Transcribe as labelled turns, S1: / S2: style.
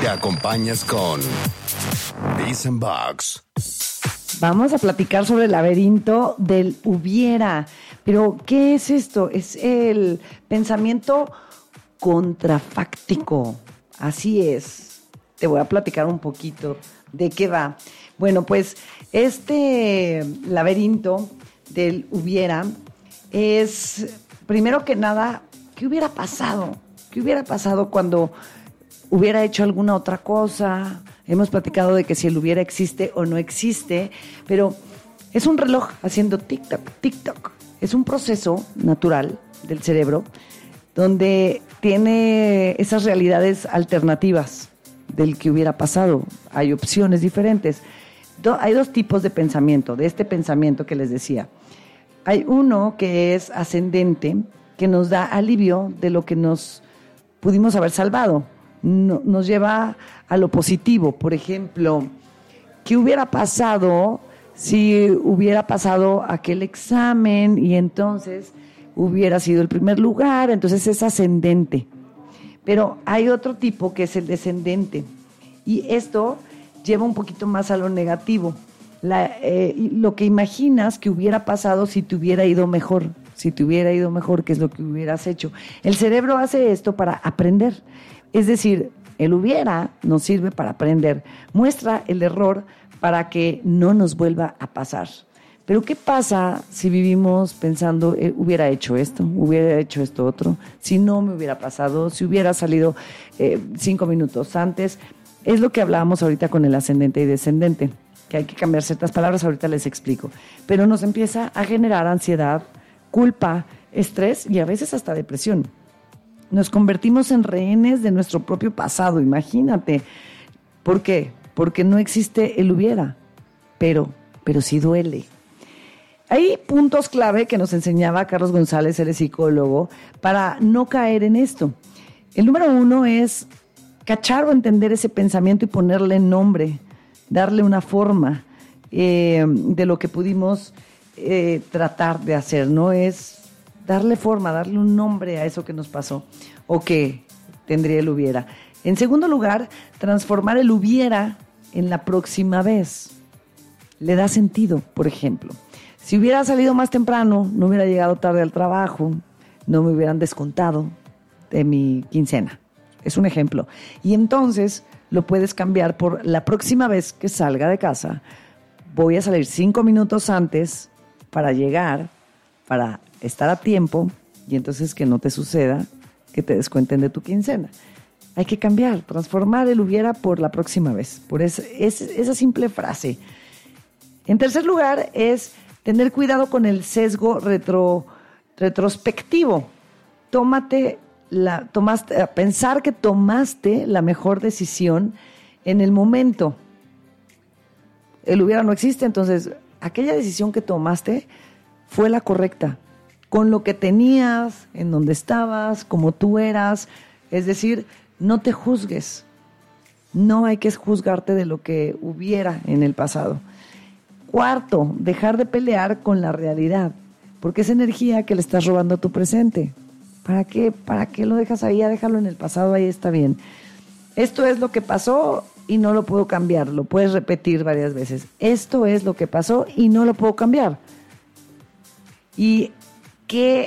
S1: te acompañas con Dicen Box.
S2: Vamos a platicar sobre el laberinto del hubiera. Pero, ¿qué es esto? Es el pensamiento contrafáctico. Así es. Te voy a platicar un poquito de qué va. Bueno, pues este laberinto del hubiera es, primero que nada, ¿qué hubiera pasado? ¿Qué hubiera pasado cuando hubiera hecho alguna otra cosa? Hemos platicado de que si el hubiera existe o no existe, pero es un reloj haciendo tic-toc, tic-toc. Es un proceso natural del cerebro donde tiene esas realidades alternativas del que hubiera pasado. Hay opciones diferentes. Hay dos tipos de pensamiento, de este pensamiento que les decía. Hay uno que es ascendente, que nos da alivio de lo que nos pudimos haber salvado. Nos lleva a lo positivo. Por ejemplo, ¿qué hubiera pasado si hubiera pasado aquel examen y entonces hubiera sido el primer lugar? Entonces es ascendente. Pero hay otro tipo que es el descendente. Y esto lleva un poquito más a lo negativo. Lo que imaginas que hubiera pasado si te hubiera ido mejor. Si te hubiera ido mejor, ¿qué es lo que hubieras hecho? El cerebro hace esto para aprender. Es decir, el hubiera nos sirve para aprender. Muestra el error para que no nos vuelva a pasar. Pero ¿qué pasa si vivimos pensando, hubiera hecho esto otro, si no me hubiera pasado, si hubiera salido 5 minutos antes? Es lo que hablábamos ahorita con el ascendente y descendente, que hay que cambiar ciertas palabras, ahorita les explico. Pero nos empieza a generar ansiedad, culpa, estrés y a veces hasta depresión. Nos convertimos en rehenes de nuestro propio pasado, imagínate. ¿Por qué? Porque no existe el hubiera, pero sí duele. Hay puntos clave que nos enseñaba Carlos González, él es psicólogo, para no caer en esto. El número 1 es cachar o entender ese pensamiento y ponerle nombre, darle una forma de lo que pudimos tratar de hacer, ¿no? Es darle forma, darle un nombre a eso que nos pasó o que tendría el hubiera. En segundo lugar, transformar el hubiera en la próxima vez. Le da sentido, por ejemplo. Si hubiera salido más temprano, no hubiera llegado tarde al trabajo, no me hubieran descontado de mi quincena. Es un ejemplo. Y entonces lo puedes cambiar por la próxima vez que salga de casa, voy a salir 5 minutos antes para llegar, para estar a tiempo y entonces que no te suceda que te descuenten de tu quincena. Hay que cambiar, transformar el hubiera por la próxima vez, por esa simple frase. En tercer lugar es tener cuidado con el sesgo retrospectivo. Pensar que tomaste la mejor decisión en el momento. El hubiera no existe, entonces aquella decisión que tomaste fue la correcta, con lo que tenías, en donde estabas, como tú eras. Es decir, no te juzgues. No hay que juzgarte de lo que hubiera en el pasado. Cuarto, dejar de pelear con la realidad, porque es energía que le estás robando a tu presente. ¿Para qué? ¿Para qué lo dejas ahí? A déjalo en el pasado, ahí está bien. Esto es lo que pasó y no lo puedo cambiar. Lo puedes repetir varias veces. Esto es lo que pasó y no lo puedo cambiar. ¿Y qué